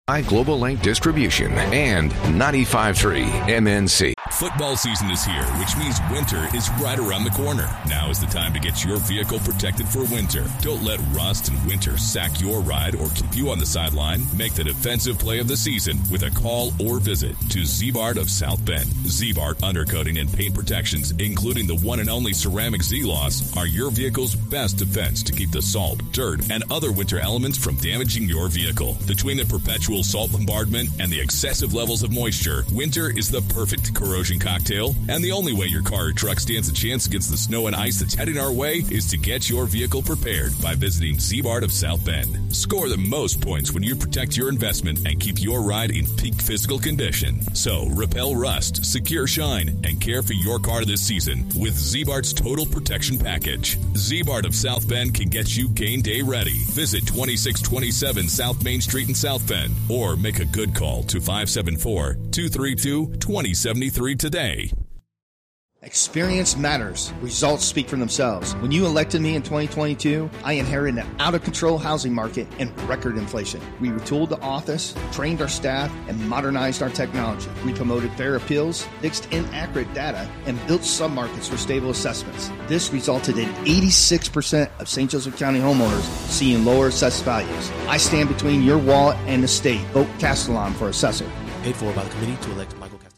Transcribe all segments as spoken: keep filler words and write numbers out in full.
Global Link Distribution and ninety-five point three M N C. Football season is here, which means winter is right around the corner. Now is the time to get your vehicle protected for winter. Don't let rust and winter sack your ride or keep you on the sideline. Make the defensive play of the season with a call or visit to Z-Bart of South Bend. Z-Bart Undercoating and Paint Protections, including the one and only ceramic Z-Loss, are your vehicle's best defense to keep the salt, dirt, and other winter elements from damaging your vehicle. Between the perpetual salt bombardment and the excessive levels of moisture, winter is the perfect corrosion cocktail, and the only way your car or truck stands a chance against the snow and ice that's heading our way is to get your vehicle prepared by visiting Z-Bart of South Bend. Score the most points when you protect your investment and keep your ride in peak physical condition. So repel rust, secure shine, and care for your car this season with Z-Bart's Total Protection Package. Z-Bart of South Bend can get you game day ready. Visit twenty-six twenty-seven South Main Street in South Bend or make a good call to five seven four, two three two, two zero seven three today. Experience matters. Results speak for themselves. When you elected me in twenty twenty-two, I inherited an out-of-control housing market and record inflation. We retooled the office, trained our staff, and modernized our technology. We promoted fair appeals, fixed inaccurate data, and built submarkets for stable assessments. This resulted in eighty-six percent of Saint Joseph County homeowners seeing lower assessed values. I stand between your wallet and the state. Vote Castellon for assessor. Paid for by the committee to elect Michael Castellon.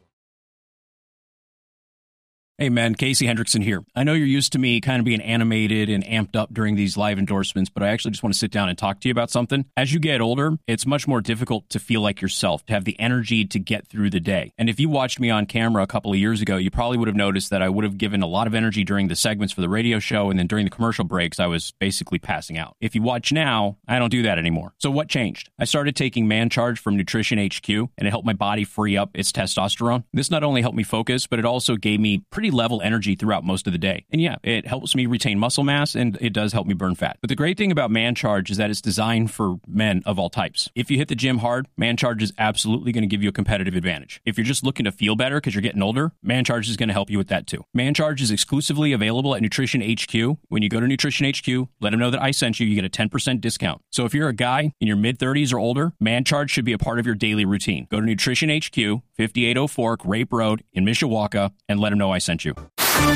Hey, man, Casey Hendrickson here. I know you're used to me kind of being animated and amped up during these live endorsements, but I actually just want to sit down and talk to you about something. As you get older, it's much more difficult to feel like yourself, to have the energy to get through the day. And if you watched me on camera a couple of years ago, you probably would have noticed that I would have given a lot of energy during the segments for the radio show, and then during the commercial breaks, I was basically passing out. If you watch now, I don't do that anymore. So what changed? I started taking Man Charge from Nutrition H Q, and it helped my body free up its testosterone. This not only helped me focus, but it also gave me pretty level energy throughout most of the day. And yeah, it helps me retain muscle mass, and it does help me burn fat. But the great thing about Man Charge is that it's designed for men of all types. If you hit the gym hard, Man Charge is absolutely going to give you a competitive advantage. If you're just looking to feel better because you're getting older, Man Charge is going to help you with that too. Man Charge is exclusively available at Nutrition H Q. When you go to Nutrition H Q, let them know that I sent you, you get a ten percent discount. So if you're a guy in your mid-thirties or older, Man Charge should be a part of your daily routine. Go to Nutrition H Q, fifty-eight oh four Grape Road in Mishawaka, and let them know I sent you.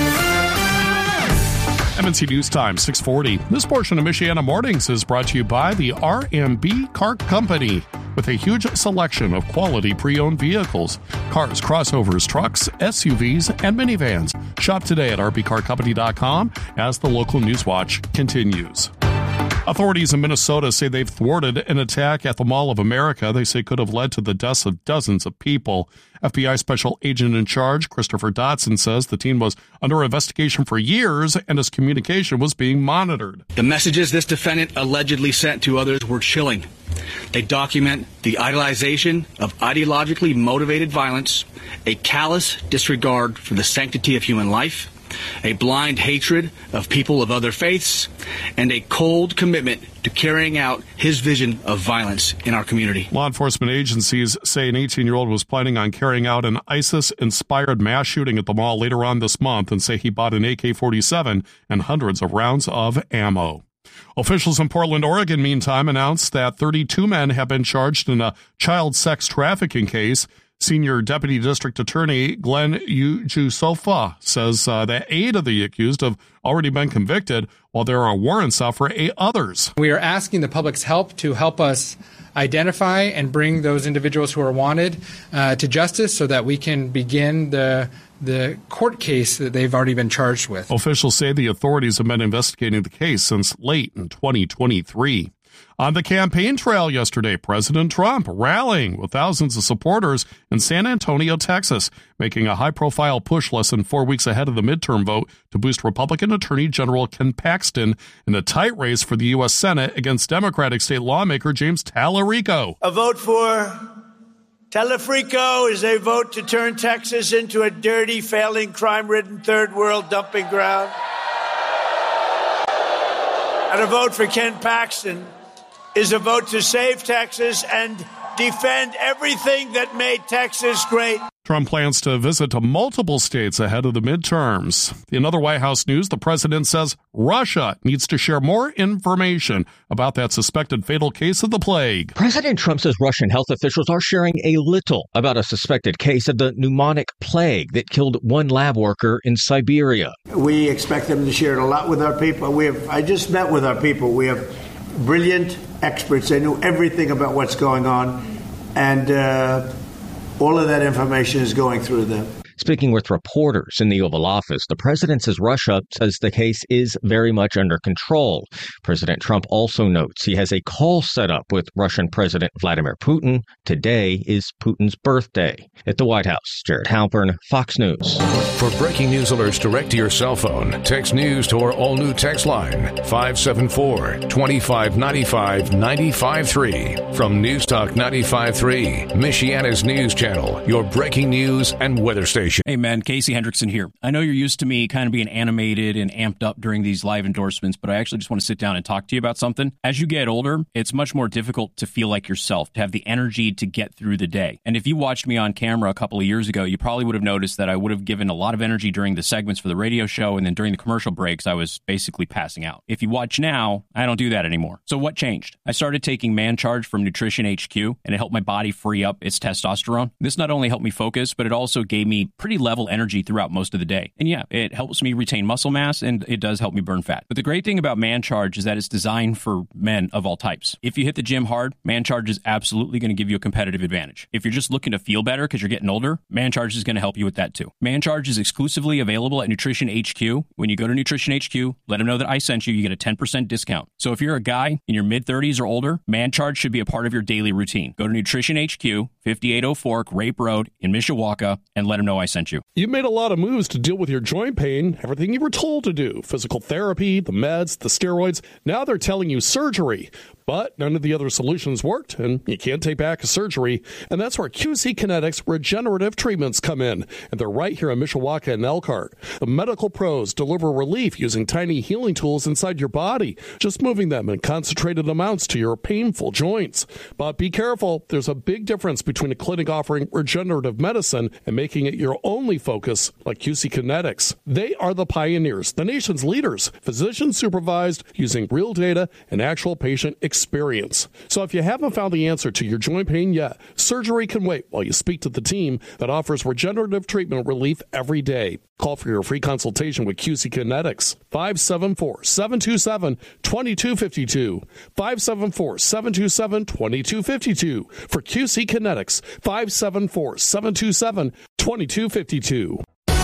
M N C News Time, six forty. This portion of Michiana Mornings is brought to you by the R and B Car Company, with a huge selection of quality pre-owned vehicles, cars, crossovers, trucks, S U Vs, and minivans. Shop today at r b car company dot com as the local news watch continues. Authorities in Minnesota say they've thwarted an attack at the Mall of America they say could have led to the deaths of dozens of people. F B I Special Agent in Charge Christopher Dotson says the teen was under investigation for years and his communication was being monitored. The messages this defendant allegedly sent to others were chilling. They document the idolization of ideologically motivated violence, a callous disregard for the sanctity of human life, a blind hatred of people of other faiths, and a cold commitment to carrying out his vision of violence in our community. Law enforcement agencies say an eighteen-year-old was planning on carrying out an ISIS-inspired mass shooting at the mall later on this month and say he bought an A K forty-seven and hundreds of rounds of ammo. Officials in Portland, Oregon, meantime, announced that thirty-two men have been charged in a child sex trafficking case. Senior Deputy District Attorney Glenn Ujusofa says uh, that eight of the accused have already been convicted, while there are warrants out for eight others. We are asking the public's help to help us identify and bring those individuals who are wanted uh, to justice so that we can begin the the court case that they've already been charged with. Officials say the authorities have been investigating the case since late in twenty twenty-three. On the campaign trail yesterday, President Trump rallying with thousands of supporters in San Antonio, Texas, making a high-profile push less than four weeks ahead of the midterm vote to boost Republican Attorney General Ken Paxton in a tight race for the U S Senate against Democratic state lawmaker James Tallarico. A vote for Tallarico is a vote to turn Texas into a dirty, failing, crime-ridden third world dumping ground. And a vote for Ken Paxton is a vote to save Texas and defend everything that made Texas great. Trump plans to visit to multiple states ahead of the midterms. In other White House news, the president says Russia needs to share more information about that suspected fatal case of the plague. President Trump says Russian health officials are sharing a little about a suspected case of the pneumonic plague that killed one lab worker in Siberia. We expect them to share it a lot with our people. We have, I just met with our people. We have brilliant experts. They knew everything about what's going on. And uh, all of that information is going through them. Speaking with reporters in the Oval Office, the president says Russia says the case is very much under control. President Trump also notes he has a call set up with Russian President Vladimir Putin. Today is Putin's birthday. At the White House, Jared Halpern, Fox News. For breaking news alerts direct to your cell phone, text news to our all-new text line, five seven four, two five nine five, nine five three. From News Talk ninety-five point three, Michiana's news channel, your breaking news and weather station. Hey, man, Casey Hendrickson here. I know you're used to me kind of being animated and amped up during these live endorsements, but I actually just want to sit down and talk to you about something. As you get older, it's much more difficult to feel like yourself, to have the energy to get through the day. And if you watched me on camera a couple of years ago, you probably would have noticed that I would have given a lot of energy during the segments for the radio show, and then during the commercial breaks, I was basically passing out. If you watch now, I don't do that anymore. So what changed? I started taking Man Charge from Nutrition H Q, and it helped my body free up its testosterone. This not only helped me focus, but it also gave me pretty level energy throughout most of the day. And yeah, it helps me retain muscle mass, and it does help me burn fat. But the great thing about Man Charge is that it's designed for men of all types. If you hit the gym hard, Man Charge is absolutely going to give you a competitive advantage. If you're just looking to feel better because you're getting older, Man Charge is going to help you with that too. Man Charge is exclusively available at Nutrition H Q. When you go to Nutrition H Q, let them know that I sent you, you get a ten percent discount. So if you're a guy in your mid thirties or older, Man Charge should be a part of your daily routine. Go to Nutrition H Q, fifty-eight oh four Grape Road in Mishawaka, and let them know I sent you. You made a lot of moves to deal with your joint pain, everything you were told to do, physical therapy, the meds, the steroids. Now they're telling you surgery. But none of the other solutions worked, and you can't take back a surgery. And that's where Q C Kinetics regenerative treatments come in. And they're right here in Mishawaka and Elkhart. The medical pros deliver relief using tiny healing tools inside your body, just moving them in concentrated amounts to your painful joints. But be careful, there's a big difference between a clinic offering regenerative medicine and making it your only focus, like Q C Kinetics. They are the pioneers, the nation's leaders, physician supervised, using real data and actual patient experience. Experience. So if you haven't found the answer to your joint pain yet, surgery can wait while you speak to the team that offers regenerative treatment relief every day. Call for your free consultation with Q C Kinetics. five seven four, seven two seven, two two five two. five seven four, seven two seven, two two five two. For Q C Kinetics, five seven four, seven two seven, two two five two.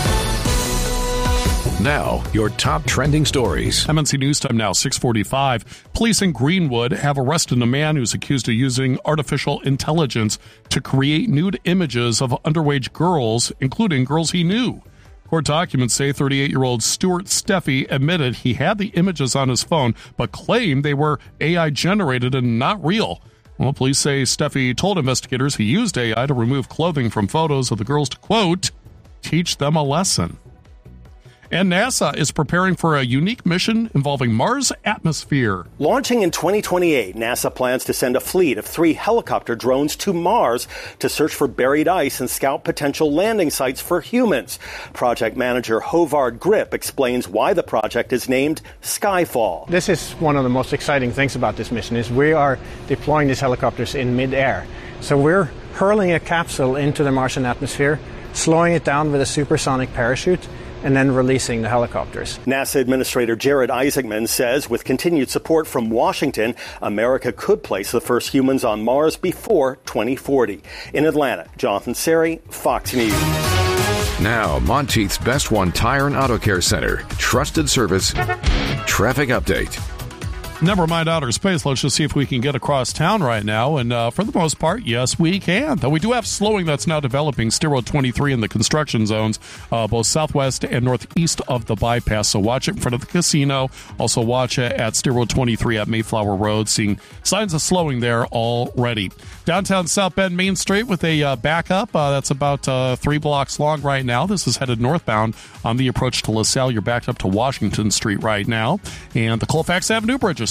Now, your top trending stories. M N C News Time now, six forty-five. Police in Greenwood have arrested a man who's accused of using artificial intelligence to create nude images of underage girls, including girls he knew. Court documents say thirty-eight-year-old Stuart Steffi admitted he had the images on his phone, but claimed they were A I-generated and not real. Well, police say Steffi told investigators he used A I to remove clothing from photos of the girls to, quote, teach them a lesson. And NASA is preparing for a unique mission involving Mars' atmosphere. Launching in twenty twenty-eight, NASA plans to send a fleet of three helicopter drones to Mars to search for buried ice and scout potential landing sites for humans. Project manager Hovard Grip explains why the project is named Skyfall. This is one of the most exciting things about this mission is we are deploying these helicopters in midair. So we're hurling a capsule into the Martian atmosphere, slowing it down with a supersonic parachute, and then releasing the helicopters. NASA Administrator Jared Isaacman says with continued support from Washington, America could place the first humans on Mars before twenty forty. In Atlanta, Jonathan Seri, Fox News. Now, Monteith's Best One Tire and Auto Care Center. Trusted service. Traffic update. Never mind outer space. Let's just see if we can get across town right now. And uh, for the most part, yes, we can. Though we do have slowing that's now developing. State Road twenty-three in the construction zones, uh, both southwest and northeast of the bypass. So watch it in front of the casino. Also watch it at State Road twenty-three at Mayflower Road. Seeing signs of slowing there already. Downtown South Bend Main Street with a uh, backup. Uh, that's about uh, three blocks long right now. This is headed northbound on the approach to LaSalle. You're backed up to Washington Street right now. And the Colfax Avenue Bridge is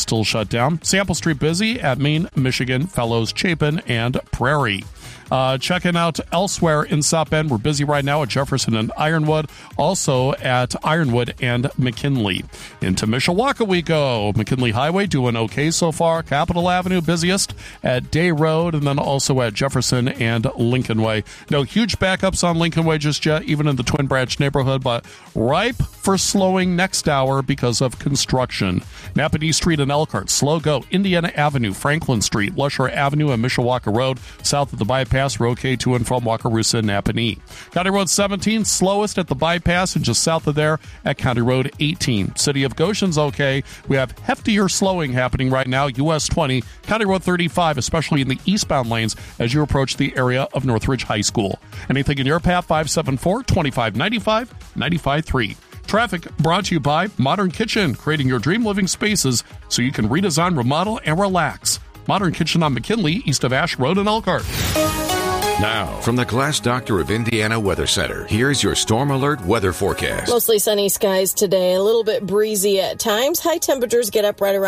still shut down. Sample Street busy at Maine, Michigan, Fellows, Chapin, and Prairie. Uh, checking out elsewhere in South Bend, we're busy right now at Jefferson and Ironwood, also at Ironwood and McKinley. Into Mishawaka we go. McKinley Highway doing okay so far. Capitol Avenue busiest at Day Road, and then also at Jefferson and Lincoln Way. No huge backups on Lincoln Way just yet, even in the Twin Branch neighborhood, but ripe for slowing next hour because of construction. Napanee Street and Elkhart, slow go. Indiana Avenue, Franklin Street, Lusher Avenue, and Mishawaka Road, south of the bypass. We're okay to and from Wakarusa and Napanee. County Road seventeen, slowest at the bypass and just south of there at County Road eighteen. City of Goshen's okay. We have heftier slowing happening right now. U S twenty, County Road thirty-five, especially in the eastbound lanes as you approach the area of Northridge High School. Anything in your path, five seven four, two five nine five, nine five three. Traffic brought to you by Modern Kitchen, creating your dream living spaces so you can redesign, remodel, and relax. Modern Kitchen on McKinley, east of Ash Road in Elkhart. Now, from the Glass Doctor of Indiana Weather Center, here's your Storm Alert weather forecast. Mostly sunny skies today, a little bit breezy at times. High temperatures get up right around